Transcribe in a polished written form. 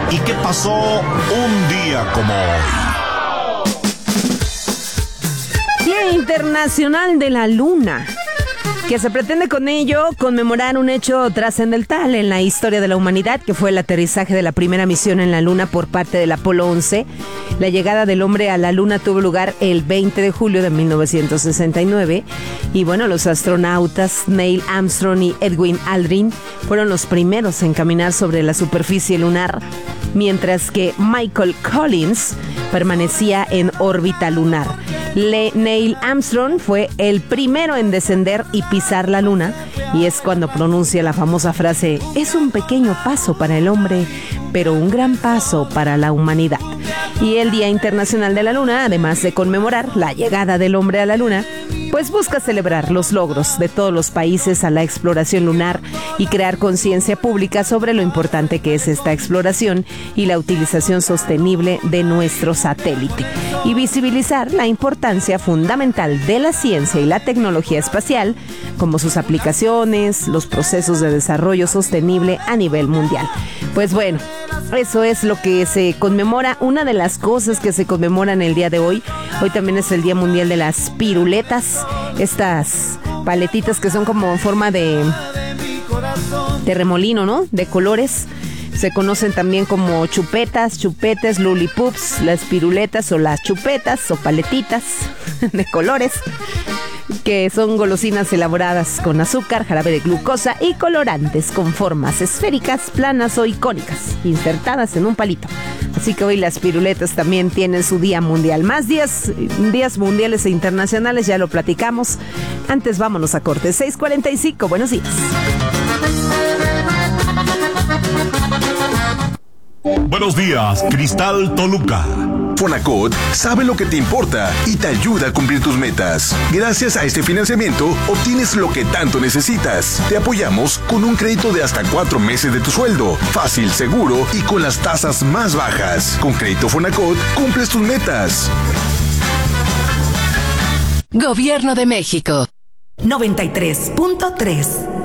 ¿Y qué pasó un día como hoy? Día Internacional de la Luna, que se pretende con ello conmemorar un hecho trascendental en la historia de la humanidad, que fue el aterrizaje de la primera misión en la Luna por parte del Apolo 11. La llegada del hombre a la Luna tuvo lugar el 20 de julio de 1969 y bueno, los astronautas Neil Armstrong y Edwin Aldrin fueron los primeros en caminar sobre la superficie lunar, mientras que Michael Collins permanecía en órbita lunar. Neil Armstrong fue el primero en descender y pisar la luna, y es cuando pronuncia la famosa frase: es un pequeño paso para el hombre, pero un gran paso para la humanidad. Y el Día Internacional de la Luna, además de conmemorar la llegada del hombre a la luna, pues busca celebrar los logros de todos los países a la exploración lunar y crear conciencia pública sobre lo importante que es esta exploración y la utilización sostenible de nuestro satélite, y visibilizar la importancia fundamental de la ciencia y la tecnología espacial, como sus aplicaciones, los procesos de desarrollo sostenible a nivel mundial. Pues bueno, eso es lo que se conmemora, una de las cosas que se conmemoran el día de hoy. Hoy también es el Día Mundial de las Piruletas, estas paletitas que son como en forma de remolino, ¿no? De colores. Se conocen también como chupetas, chupetes, lollipops, las piruletas o las chupetas o paletitas de colores, que son golosinas elaboradas con azúcar, jarabe de glucosa y colorantes con formas esféricas, planas o icónicas, insertadas en un palito. Así que hoy las piruletas también tienen su día mundial. Más días mundiales e internacionales, ya lo platicamos. Antes vámonos a corte. 6:45, buenos días. Buenos días, Cristal Toluca. Fonacot sabe lo que te importa y te ayuda a cumplir tus metas. Gracias a este financiamiento, obtienes lo que tanto necesitas. Te apoyamos con un crédito de hasta 4 meses de tu sueldo. Fácil, seguro y con las tasas más bajas. Con Crédito Fonacot, cumples tus metas. Gobierno de México. 93.3